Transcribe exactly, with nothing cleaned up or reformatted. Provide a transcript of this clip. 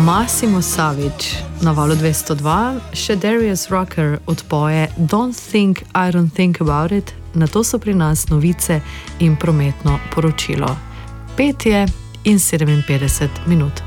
Massimo Savić na valu dvesto dva, še Darius Rucker odpoje Don't Think I Don't Think About It, na to so pri nas novice in prometno poročilo. Pet je in sedeminpetdeset minut.